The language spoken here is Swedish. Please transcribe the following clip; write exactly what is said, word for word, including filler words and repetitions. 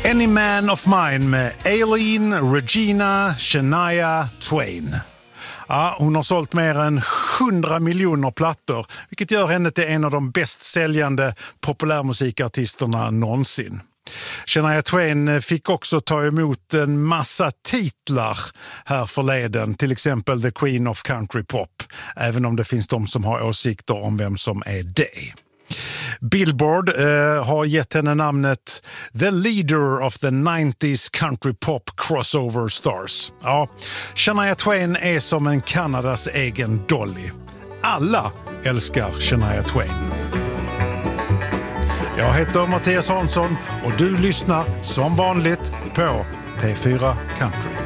Any Man of Mine med Aileen Regina Shania Twain. Ja, hon har sålt mer än hundra miljoner plattor, vilket gör henne till en av de bäst säljande populärmusikartisterna någonsin. Shania Twain fick också ta emot en massa titlar här förleden, till exempel The Queen of Country Pop, även om det finns de som har åsikter om vem som är det. Billboard eh, har gett henne namnet The Leader of the nineties Country Pop Crossover Stars. Ja, Shania Twain är som en Kanadas egen Dolly. Alla älskar Shania Twain. Jag heter Mattias Hansson och du lyssnar som vanligt på P fyra Country.